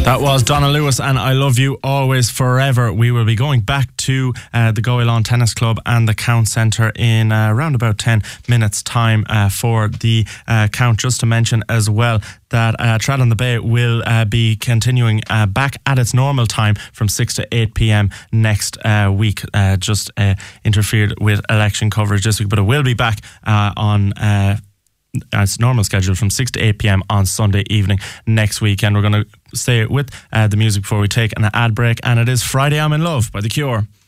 That was Donna Lewis and I Love You Always Forever. We will be going back to the Galway Lawn Tennis Club and the Count Centre in around about 10 minutes time for the count. Just to mention as well that Trad on the Bay will be continuing back at its normal time from 6 to 8 p.m. next week. Just interfered with election coverage this week, but it will be back on its normal schedule from 6 to 8 p.m. on Sunday evening next week. And we're going to stay with the music before we take an ad break. And it is Friday I'm in Love by The Cure.